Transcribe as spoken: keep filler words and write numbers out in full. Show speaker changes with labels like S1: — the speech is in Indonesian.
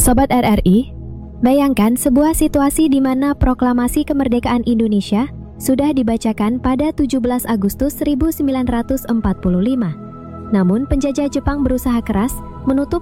S1: Sobat R R I, bayangkan sebuah situasi di mana proklamasi kemerdekaan Indonesia sudah dibacakan pada tujuh belas Agustus seribu sembilan ratus empat puluh lima. Namun penjajah Jepang berusaha keras menutup